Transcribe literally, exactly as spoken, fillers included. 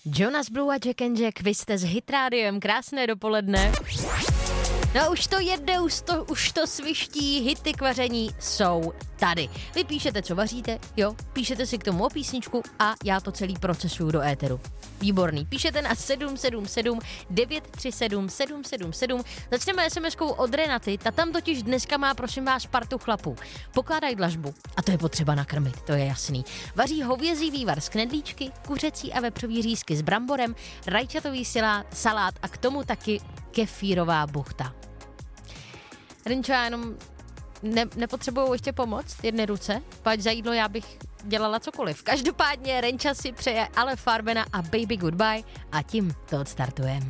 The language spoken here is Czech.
Jonas Blue a Jack and Jack, vy jste s Hit Rádiem, krásné dopoledne. No už to jede, už to, už to sviští, hity k vaření jsou tady. Vy píšete, co vaříte, jo, píšete si k tomu o písničku a já to celý procesuju do éteru. Výborný. Píšete na sedm sedm sedm devět tři sedm sedm sedm sedm. Začneme es em eskou od Renaty, ta tam totiž dneska má, prosím vás, partu chlapů. Pokládají dlažbu a to je potřeba nakrmit, to je jasný. Vaří hovězí vývar z knedlíčky, kuřecí a vepřový řízky s bramborem, rajčatový salát a k tomu taky kefírová buchta. Renčo, já jenom ne, nepotřebuju ještě pomoct, jedné ruce, pojď za jídlo, já bych dělala cokoliv. Každopádně Renča si přeje Ale Farbena a Baby Goodbye a tím to odstartujeme.